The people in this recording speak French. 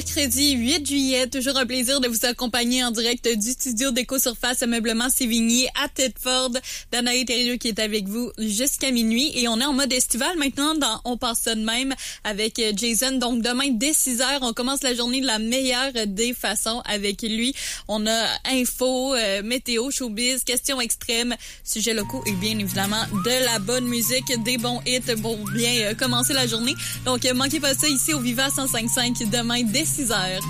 mercredi 8 juillet. Toujours un plaisir de vous accompagner en direct du studio d'Éco-Surface Ameublement Sévigné à Thetford. Danae Thériault qui est avec vous jusqu'à minuit. Et on est en mode estival maintenant dans On passe ça de même avec Jason. Donc demain dès 6h, on commence la journée de la meilleure des façons avec lui. On a info, météo, showbiz, questions extrêmes, sujets locaux et bien évidemment de la bonne musique, des bons hits pour bien commencer la journée. Donc manquez pas ça ici au Viva 105.5 demain dès 6h.